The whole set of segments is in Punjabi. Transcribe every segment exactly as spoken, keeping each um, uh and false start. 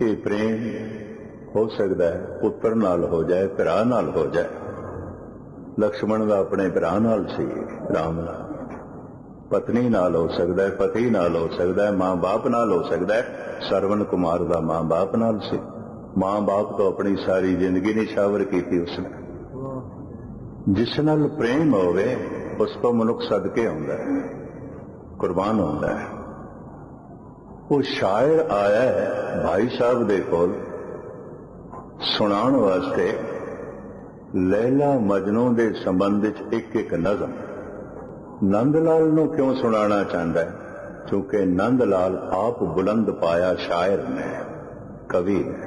ਇਹ ਪ੍ਰੇਮ ਹੋ ਸਕਦਾ ਹੈ ਪੁੱਤਰ ਨਾਲ ਹੋ ਜਾਏ, ਭਰਾ ਨਾਲ ਹੋ ਜਾਏ। ਲਕਸ਼ਮਣ ਦਾ ਆਪਣੇ ਭਰਾ ਨਾਲ ਸੀ, ਰਾਮ ਨਾਲ। ਪਤਨੀ ਨਾਲ ਹੋ ਸਕਦਾ ਹੈ, ਪਤੀ ਨਾਲ ਹੋ ਸਕਦਾ ਹੈ, ਮਾਂ ਬਾਪ ਨਾਲ ਹੋ ਸਕਦਾ ਹੈ। ਸਰਵਣ ਕੁਮਾਰ ਦਾ ਮਾਂ ਬਾਪ ਨਾਲ ਸੀ। ਮਾਂ ਬਾਪ ਤੋਂ ਆਪਣੀ ਸਾਰੀ ਜ਼ਿੰਦਗੀ ਨਿਛਾਵਰ ਕੀਤੀ ਉਸਨੇ। ਜਿਸ ਨਾਲ ਪ੍ਰੇਮ ਹੋਵੇ ਉਸ ਤੋਂ ਮਨੁੱਖ ਸਦਕੇ ਆਉਂਦਾ ਹੈ, ਕੁਰਬਾਨ ਹੁੰਦਾ ਹੈ। ਉਹ ਸ਼ਾਇਰ ਆਇਆ ਹੈ ਭਾਈ ਸਾਹਿਬ ਦੇ ਕੋਲ ਸੁਣਾਉਣ ਵਾਸਤੇ ਲੈਲਾ ਮਜਨੂ ਦੇ ਸੰਬੰਧ ਵਿੱਚ ਇੱਕ ਇੱਕ ਨਜ਼ਮ। ਨੰਦ ਲਾਲ ਨੂੰ ਕਿਉਂ ਸੁਣਾਉਣਾ ਚਾਹੁੰਦਾ ਹੈ? ਕਿਉਂਕਿ ਨੰਦ ਲਾਲ ਆਪ ਬੁਲੰਦ ਪਾਇਆ ਸ਼ਾਇਰ ਨੇ, ਕਵੀ ਨੇ।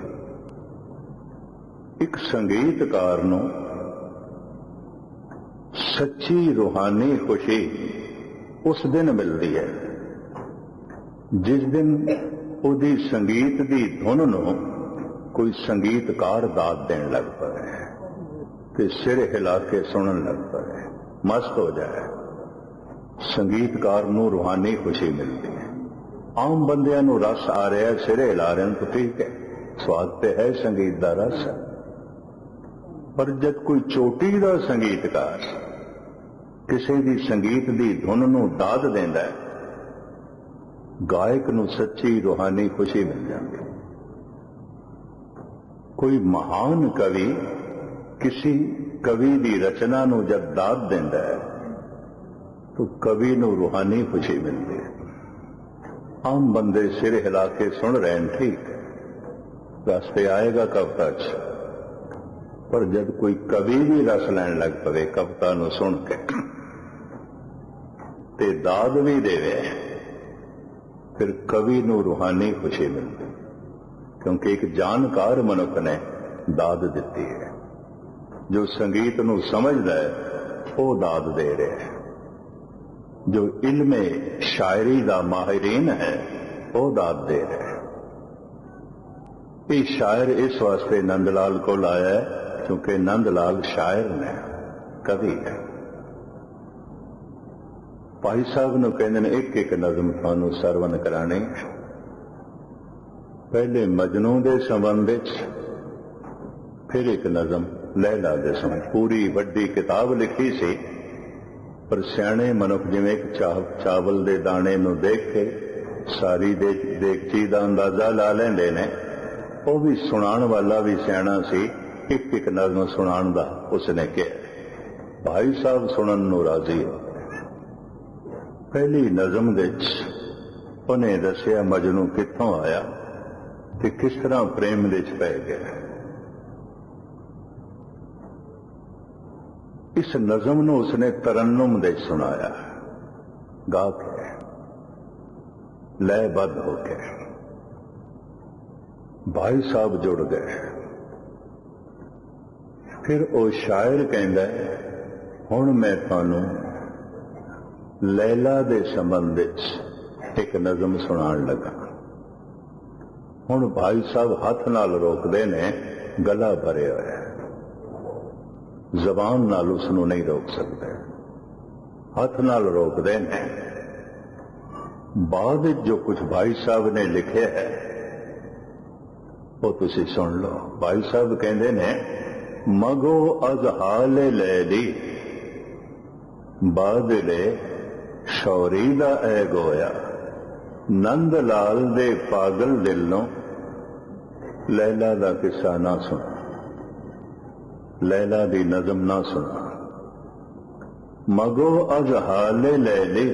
ਇੱਕ ਸੰਗੀਤਕਾਰ ਨੂੰ ਸੱਚੀ ਰੂਹਾਨੀ ਖੁਸ਼ੀ ਉਸ ਦਿਨ ਮਿਲਦੀ ਹੈ ਜਿਸ ਦਿਨ ਉਹਦੀ ਸੰਗੀਤ ਦੀ ਧੁਨ ਨੂੰ ਕੋਈ ਸੰਗੀਤਕਾਰ ਦਾਤ ਦੇਣ ਲੱਗ ਪਵੇ ਤੇ ਸਿਰ ਹਿਲਾ ਕੇ ਸੁਣਨ ਲੱਗ ਪਵੇ, ਮਸਤ ਹੋ ਜਾਏ। ਸੰਗੀਤਕਾਰ ਨੂੰ ਰੂਹਾਨੀ ਖੁਸ਼ੀ ਮਿਲਦੀ ਹੈ। ਆਮ ਬੰਦਿਆਂ ਨੂੰ ਰਸ ਆ ਰਿਹਾ, ਸਿਰ ਹਿਲਾ ਰਹੇ ਤਾਂ ਠੀਕ ਹੈ, ਸਵਾਦ ਤੇ ਹੈ ਸੰਗੀਤ ਦਾ ਰਸ। ਪਰ ਜਦ ਕੋਈ ਚੋਟੀ ਦਾ ਸੰਗੀਤਕਾਰ ਕਿਸੇ ਦੀ ਸੰਗੀਤ ਦੀ ਧੁਨ ਨੂੰ ਦਾਦ ਦਿੰਦਾ ਹੈ, ਗਾਇਕ ਨੂੰ ਸੱਚੀ ਰੂਹਾਨੀ ਖੁਸ਼ੀ ਮਿਲ ਜਾਂਦੀ ਹੈ। ਕੋਈ ਮਹਾਨ ਕਵੀ ਕਿਸੇ ਕਵੀ ਦੀ ਰਚਨਾ ਨੂੰ ਜਦ ਦਾਦ ਦਿੰਦਾ ਹੈ ਤਾਂ ਕਵੀ ਨੂੰ ਰੂਹਾਨੀ ਖੁਸ਼ੀ ਮਿਲਦੀ ਹੈ। ਆਮ ਬੰਦੇ ਸਿਰ ਹਿਲਾ ਕੇ ਸੁਣ ਰਹੇ ਨੇ, ਠੀਕ ਹੈ, ਰਸਤੇ ਆਏਗਾ ਕਵਿਤਾ 'ਚ। ਪਰ ਜਦ ਕੋਈ ਕਵੀ ਵੀ ਰਸ ਲੈਣ ਲੱਗ ਪਵੇ ਕਵਿਤਾ ਨੂੰ ਸੁਣ ਕੇ ਤੇ ਦਾਦ ਵੀ ਦੇਵੇ, ਫਿਰ ਕਵੀ ਨੂੰ ਰੂਹਾਨੀ ਖੁਸ਼ੀ ਮਿਲਦੀ, ਕਿਉਂਕਿ ਇੱਕ ਜਾਣਕਾਰ ਮਨੁੱਖ ਨੇ ਦਾਦ ਦਿੱਤੀ ਹੈ। ਜੋ ਸੰਗੀਤ ਨੂੰ ਸਮਝਦਾ ਹੈ ਉਹ ਦਾਦ ਦੇ ਰਿਹਾ ਹੈ। ਜੋ ਇਲਮੇ ਸ਼ਾਇਰੀ ਦਾ ਮਾਹਿਰੀਨ ਹੈ ਉਹ ਦਾਦ ਦੇ ਰਿਹਾ ਹੈ। ਇਹ ਸ਼ਾਇਰ ਇਸ ਵਾਸਤੇ ਨੰਦ ਲਾਲ ਕੋਲ ਆਇਆ ਹੈ ਕਿਉਂਕਿ ਨੰਦ ਲਾਲ ਸ਼ਾਇਰ ਨੇ, ਕਵੀ ਹੈ। ਭਾਈ ਸਾਹਿਬ ਨੂੰ ਕਹਿੰਦੇ ਨੇ ਇੱਕ ਇੱਕ ਨਜ਼ਮ ਤੁਹਾਨੂੰ ਸਰਵਨ ਕਰਾਣੀ। ਪਹਿਲੇ ਮਜਨੂ ਦੇ ਸੰਬੰਧ ਵਿੱਚ, ਫਿਰ ਇੱਕ ਨਜ਼ਮ ਲੈਲਾ ਦੇ ਸੰਬੰਧ। ਪੂਰੀ ਵੱਡੀ ਕਿਤਾਬ ਲਿਖੀ ਸੀ, ਪਰ ਸਿਆਣੇ ਮਨੁੱਖ ਜਿਵੇਂ ਇੱਕ ਚਾਵਲ ਦੇ ਦਾਣੇ ਨੂੰ ਦੇਖ ਕੇ ਸਾਰੀ ਦੇਗਚੀ ਦਾ ਅੰਦਾਜ਼ਾ ਲਾ ਲੈਂਦੇ ਨੇ, ਉਹ ਵੀ ਸੁਣਾਉਣ ਵਾਲਾ ਵੀ ਸਿਆਣਾ ਸੀ। ਇੱਕ ਇੱਕ ਨਜ਼ਮ ਸੁਣਾਉਣ ਦਾ ਉਸਨੇ ਕਿਹਾ। ਭਾਈ ਸਾਹਿਬ ਸੁਣਨ ਨੂੰ ਰਾਜ਼ੀ ਹੋ। ਪਹਿਲੀ ਨਜ਼ਮ ਵਿੱਚ ਉਹਨੇ ਦੱਸਿਆ ਮਜਨੂ ਕਿੱਥੋਂ ਆਇਆ ਤੇ ਕਿਸ ਤਰ੍ਹਾਂ ਪ੍ਰੇਮ ਵਿੱਚ ਪੈ ਗਿਆ। ਇਸ ਨਜ਼ਮ ਨੂੰ ਉਸਨੇ ਤਰੰਨੁਮ ਦੇ ਸੁਣਾਇਆ, ਗਾ ਕੇ, ਲੈਬੱਧ ਹੋ ਕੇ। ਭਾਈ ਸਾਹਿਬ ਜੁੜ ਗਏ। ਫਿਰ ਉਹ ਸ਼ਾਇਰ ਕਹਿੰਦਾ, ਹੁਣ ਮੈਂ ਤੁਹਾਨੂੰ ਲੈਲਾ ਦੇ ਸੰਬੰਧ ਵਿੱਚ ਇੱਕ ਨਜ਼ਮ ਸੁਣਾਉਣ ਲੱਗਾ। ਹੁਣ ਭਾਈ ਸਾਹਿਬ ਹੱਥ ਨਾਲ ਰੋਕਦੇ ਨੇ, ਗਲਾ ਭਰਿਆ ਹੋਇਆ, ਜ਼ਬਾਨ ਨਾਲ ਉਸ ਨੂੰ ਨਹੀਂ ਰੋਕ ਸਕਦੇ, ਹੱਥ ਨਾਲ ਰੋਕਦੇ ਨੇ। ਬਾਅਦ ਵਿੱਚ ਜੋ ਕੁਝ ਭਾਈ ਸਾਹਿਬ ਨੇ ਲਿਖਿਆ ਹੈ ਉਹ ਤੁਸੀਂ ਸੁਣ ਲਓ। ਭਾਈ ਸਾਹਿਬ ਕਹਿੰਦੇ ਨੇ, ਮਗੋ ਅਜ਼ ਹਾਲੇ ਲੈਲੀ ਬਾਦਲੇ ਸ਼ੌਰੀ ਦਾ ਐ ਗੋਇਆ। ਨੰਦ ਲਾਲ ਦੇ ਪਾਗਲ ਦਿਲ ਨੂੰ ਲੈਲਾ ਦਾ ਕਿੱਸਾ ਨਾ ਸੁਣਾ, ਲੈਲਾ ਦੀ ਨਜ਼ਮ ਨਾ ਸੁਣਾ। ਮਗੋ ਅਜ਼ ਹਾਲੇ ਲੈਲੀ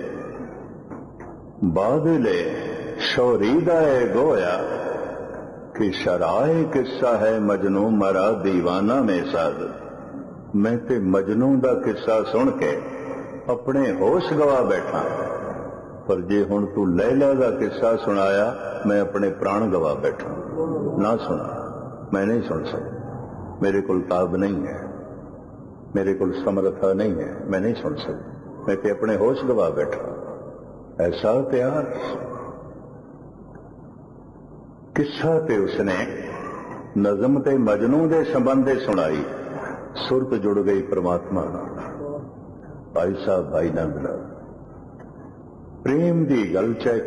ਬਾਦਲੇ ਸ਼ੌਰੀ ਦਾ ਐ ਗੋਇਆ कि शराए किस्सा है मजनू मरा दीवाना में साज। मैं ते मजनू दा किस्सा सुन के अपने होश गवा बैठा, पर जे हुण तू लैला दा किस्सा सुनाया मैं अपने प्राण गवा बैठा। ना सुना, मैं नहीं सुन सकता, मेरे को ताब नहीं है, मेरे को समर्था नहीं है, मैं नहीं सुन सकता, मैं ते अपने होश गवा बैठा। ऐसा प्यार किस्सा ते उसने नज़म ते मजनू दे संबंध सुनाई। सुरत जुड़ गई परमात्मा नाल। भाई साहब भाई नंद लाल प्रेम दी गल चाहे